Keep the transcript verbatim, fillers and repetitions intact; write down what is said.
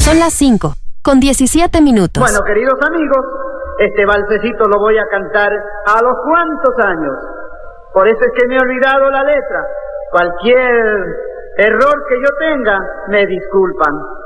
Son las cinco, con diecisiete minutos. Bueno, queridos amigos, este valsecito lo voy a cantar a los cuantos años. Por eso es que me he olvidado la letra. Cualquier error que yo tenga, me disculpan.